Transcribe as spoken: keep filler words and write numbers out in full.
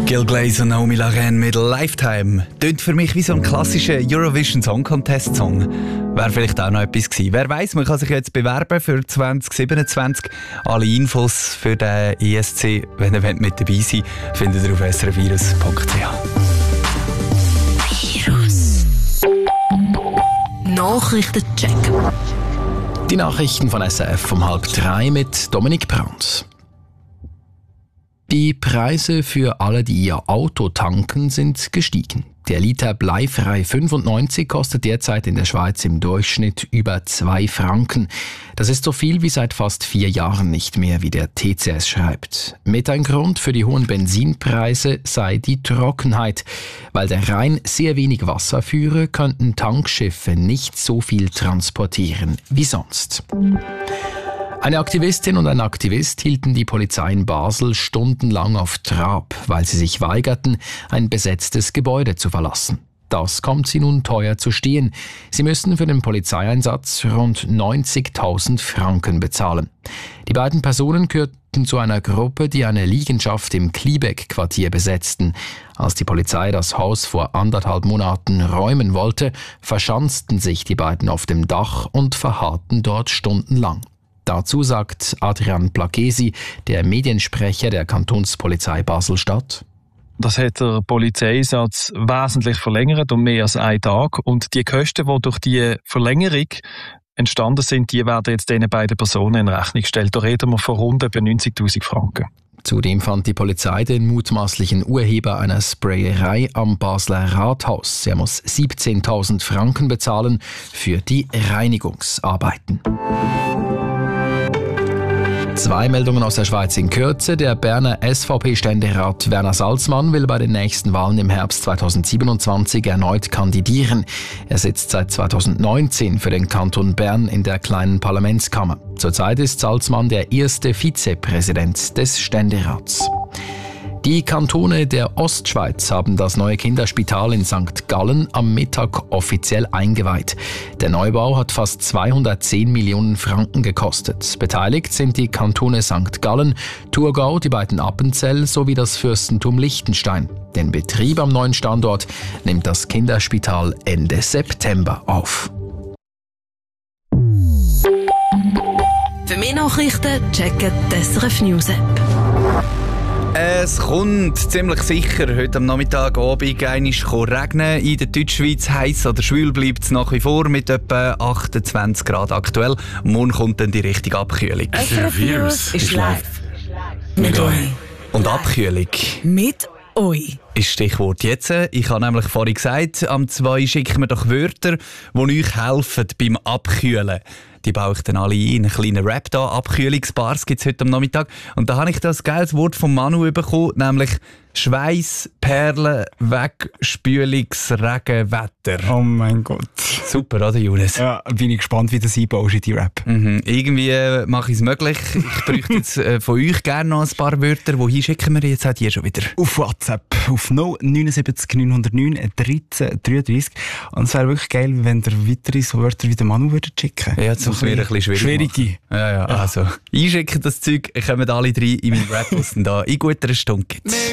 Gil Glaze und Naomi Laurent mit Lifetime. Tönt für mich wie so ein klassischer Eurovision Song Contest Song. Wäre vielleicht auch noch etwas gewesen. Wer weiss, man kann sich jetzt bewerben für zwanzig siebenundzwanzig. Alle Infos für den E S C, wenn ihr mit dabei seid, findet ihr auf s r f virus punkt c h. Virus. Nachrichtencheck. Die Nachrichten von S R F um halb drei mit Dominik Brandt. Die Preise für alle, die ihr Auto tanken, sind gestiegen. Der Liter bleifrei fünfundneunzig kostet derzeit in der Schweiz im Durchschnitt über zwei Franken. Das ist so viel wie seit fast vier Jahren nicht mehr, wie der T C S schreibt. Mit ein Grund für die hohen Benzinpreise sei die Trockenheit. Weil der Rhein sehr wenig Wasser führe, könnten Tankschiffe nicht so viel transportieren wie sonst. Eine Aktivistin und ein Aktivist hielten die Polizei in Basel stundenlang auf Trab, weil sie sich weigerten, ein besetztes Gebäude zu verlassen. Das kommt sie nun teuer zu stehen. Sie müssen für den Polizeieinsatz rund neunzigtausend Franken bezahlen. Die beiden Personen gehörten zu einer Gruppe, die eine Liegenschaft im Kliebeck-Quartier besetzten. Als die Polizei das Haus vor anderthalb Monaten räumen wollte, verschanzten sich die beiden auf dem Dach und verharrten dort stundenlang. Dazu sagt Adrian Plagesi, der Mediensprecher der Kantonspolizei Basel-Stadt: Das hat der Polizeieinsatz wesentlich verlängert, um mehr als einen Tag. Und die Kosten, die durch die Verlängerung entstanden sind, die werden jetzt diesen beiden Personen in Rechnung gestellt. Da reden wir von rund etwa neunzigtausend Franken. Zudem fand die Polizei den mutmaßlichen Urheber einer Sprayerei am Basler Rathaus. Er muss siebzehntausend Franken bezahlen für die Reinigungsarbeiten. Zwei Meldungen aus der Schweiz in Kürze. Der Berner S V P-Ständerat Werner Salzmann will bei den nächsten Wahlen im Herbst zweitausendsiebenundzwanzig erneut kandidieren. Er sitzt seit zweitausendneunzehn für den Kanton Bern in der kleinen Parlamentskammer. Zurzeit ist Salzmann der erste Vizepräsident des Ständerats. Die Kantone der Ostschweiz haben das neue Kinderspital in Sankt Gallen am Mittag offiziell eingeweiht. Der Neubau hat fast zweihundertzehn Millionen Franken gekostet. Beteiligt sind die Kantone Sankt Gallen, Thurgau, die beiden Appenzell sowie das Fürstentum Liechtenstein. Den Betrieb am neuen Standort nimmt das Kinderspital Ende September auf. Für mehr Nachrichten checken die S R F News App. Es kommt ziemlich sicher heute am Nachmittag Abend einmal regnen. In der Deutschschweiz heiß oder schwül bleibt es nach wie vor mit etwa achtundzwanzig Grad aktuell. Morgen kommt dann die richtige Abkühlung. S R F Virus ist live. Mit euch. Und Abkühlung Mit euch. ist Stichwort jetzt. Ich habe nämlich vorhin gesagt, am zwei schicken wir doch Wörter, die euch helfen beim Abkühlen. Die baue ich dann alle ein. Einen kleinen Rap da. Abkühlungsbars gibt es heute am Nachmittag. Und da habe ich das geiles Wort von Manu bekommen, nämlich Schweiß, Perlen, Wegspülungsregenwetter. Oh mein Gott. Super, oder Jonas? Ja, bin ich gespannt, wie das einbaust in die Rap. Mhm. Irgendwie äh, mache ich es möglich. Ich bräuchte jetzt äh, von euch gerne noch ein paar Wörter. Wohin schicken wir jetzt halt hier schon wieder? Auf WhatsApp, auf null neun sieben neun null neun dreizehn dreiunddreißig. Und es wäre wirklich geil, wenn ihr weitere so Wörter wie der Manu würdet schicken. Ja, das muss mir ein bisschen schwierig Schwierige. machen. Ja, ja, also. Einschicken das Zeug, kommen alle drei in meinen Rap, was dann da in guter Stunde gibt.